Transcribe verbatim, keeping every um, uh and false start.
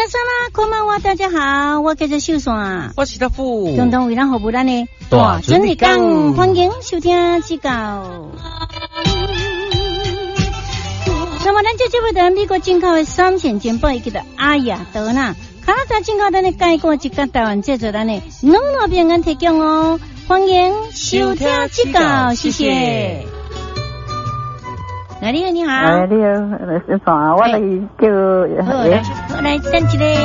皆様こんばんは，大家好，我叫做秀山， 我是大富， 共同为咱服务咱的大准日讲，欢迎收听指教。那么咱这节目在美国进口的三线煎包，伊叫做阿雅德纳，加拿大进口咱的介锅，一家台湾制作咱的两路平安提供哦，欢迎收听指教，谢谢。来，你好，你好。 哎，你好，是啥？我来叫。 好，来，来，等一下。